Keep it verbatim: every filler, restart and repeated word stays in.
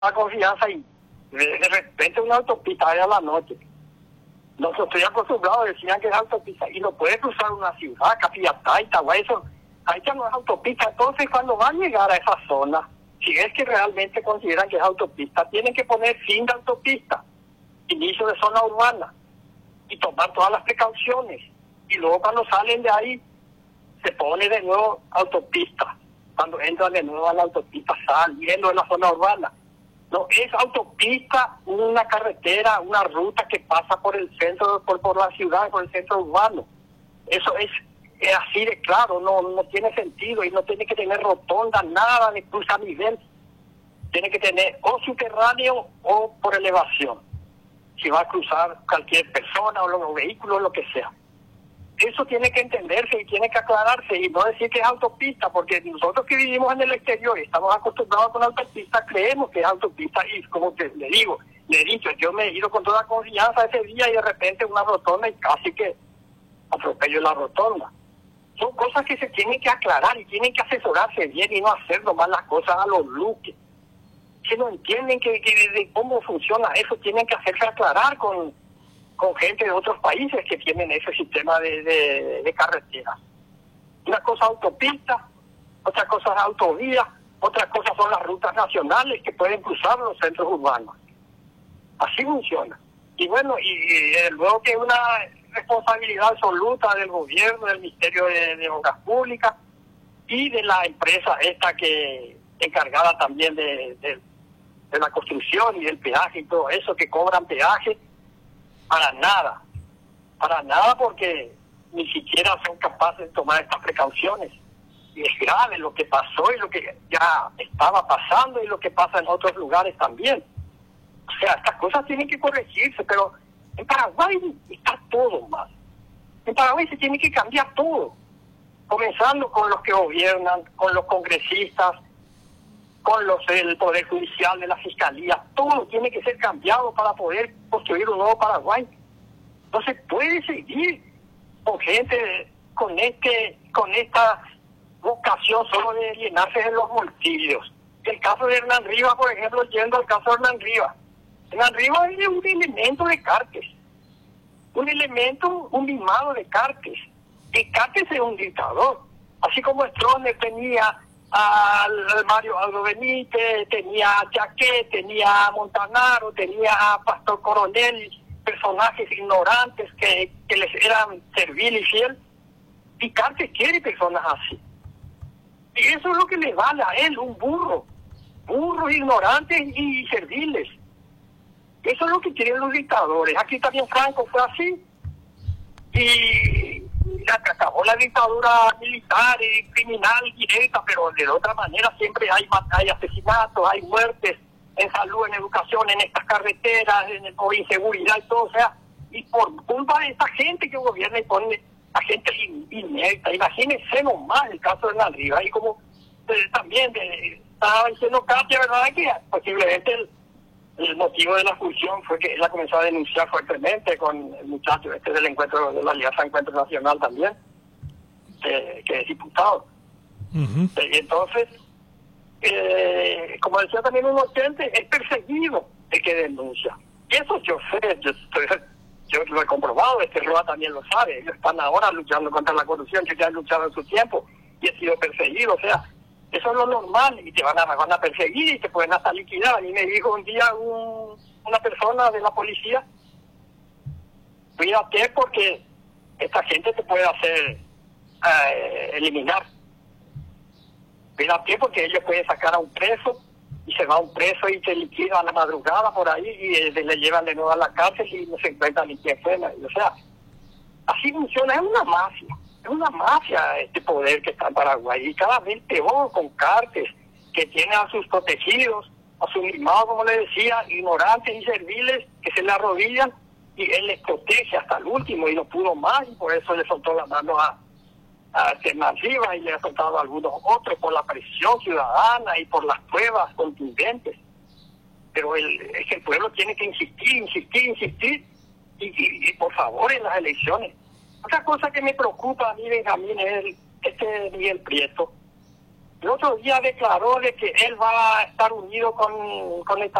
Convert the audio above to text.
la confianza y de, de repente una autopista a la noche. No estoy acostumbrado, decían que es autopista y no puede cruzar una ciudad, Capiatá, Itagüí, eso, ahí ya no es autopista. Entonces cuando van a llegar a esa zona, si es que realmente consideran que es autopista, tienen que poner fin de autopista, inicio de zona urbana y tomar todas las precauciones. Y luego cuando salen de ahí, se pone de nuevo autopista. Cuando entran de nuevo a la autopista, saliendo de la zona urbana. No, es autopista, una carretera, una ruta que pasa por el centro, por, por la ciudad, por el centro urbano. Eso es, es así de claro, no, no tiene sentido y no tiene que tener rotonda, nada de cruz a nivel. Tiene que tener o subterráneo o por elevación. Si va a cruzar cualquier persona o los vehículos, lo que sea. Eso tiene que entenderse y tiene que aclararse y no decir que es autopista, porque nosotros que vivimos en el exterior y estamos acostumbrados con autopista, creemos que es autopista y como te, le digo, le he dicho, yo me he ido con toda confianza ese día y de repente una rotonda y casi que atropello la rotonda. Son cosas que se tienen que aclarar y tienen que asesorarse bien y no hacer nomás las cosas a los luques. Si no entienden que, que de cómo funciona eso, tienen que hacerse aclarar con... con gente de otros países que tienen ese sistema de, de, de carretera. Una cosa autopista, otra cosa es autovía, otra cosa son las rutas nacionales que pueden cruzar los centros urbanos. Así funciona. Y bueno, y, y luego que es una responsabilidad absoluta del gobierno, del Ministerio de, de Obras Públicas y de la empresa esta que encargada también de, de, de la construcción y del peaje y todo eso, que cobran peaje. Para nada, para nada porque ni siquiera son capaces de tomar estas precauciones. Y es grave lo que pasó y lo que ya estaba pasando y lo que pasa en otros lugares también. O sea, estas cosas tienen que corregirse, pero en Paraguay está todo mal. En Paraguay se tiene que cambiar todo, comenzando con los que gobiernan, con los congresistas, con los el Poder Judicial, de la Fiscalía, todo tiene que ser cambiado para poder construir un nuevo Paraguay. No se puede seguir con gente con este con esta vocación solo de llenarse de los bolsillos. El caso de Hernán Rivas, por ejemplo, yendo al caso de Hernán Rivas. Hernán Rivas es un elemento de Cartes, un elemento, un mimado de Cartes. Y Cartes es un dictador, así como Stroessner tenía al Mario Aldo Benítez, tenía a Jaquet, tenía a Montanaro, tenía a Pastor Coronel, personajes ignorantes que, que les eran servil y fiel. Y Cartes quiere personas así. Y eso es lo que le vale a él, un burro. Burros ignorantes y serviles. Eso es lo que quieren los dictadores. Aquí también Franco fue así. Y acabó la dictadura militar y criminal directa, pero de otra manera siempre hay, hay asesinatos, hay muertes en salud, en educación, en estas carreteras, en, por inseguridad y todo. O sea, y por culpa de esta gente que gobierna y pone a gente inepta. Imagínense nomás el caso de Hernán Rivas. Y como eh, también de, estaba diciendo Katia, ¿verdad? Que posiblemente el, el motivo de la fusión fue que ella comenzó a denunciar fuertemente con el muchacho este del encuentro de la Alianza Encuentro Nacional también, eh, que es diputado. Uh-huh. Y entonces, eh, como decía también un oyente, es perseguido el que denuncia. Y eso yo sé, yo, estoy, yo lo he comprobado, este Roa también lo sabe. Ellos están ahora luchando contra la corrupción, que ya han luchado en su tiempo y he sido perseguido. O sea, eso es lo normal y te van a, van a perseguir y te pueden hasta liquidar. A mí me dijo un día un, una persona de la policía, cuídate porque esta gente te puede hacer eh, eliminar. Cuídate porque ellos pueden sacar a un preso y se va a un preso y te liquida a la madrugada por ahí y eh, le llevan de nuevo a la cárcel y no se encuentran ni quién fue. O sea, así funciona, es una mafia. Es una mafia este poder que está en Paraguay y cada vez peor con Cartes que tiene a sus protegidos, a sus mimados, como le decía, ignorantes y serviles que se le arrodillan y él les protege hasta el último y no pudo más y por eso le soltó la mano a, a Hernán Rivas y le ha soltado a algunos otros por la presión ciudadana y por las pruebas contundentes. Pero el, es que el pueblo tiene que insistir, insistir, insistir y, y, y por favor en las elecciones. Otra cosa que me preocupa a mí, Benjamín, es el, este Miguel Prieto. el otro día declaró de que él va a estar unido con, con el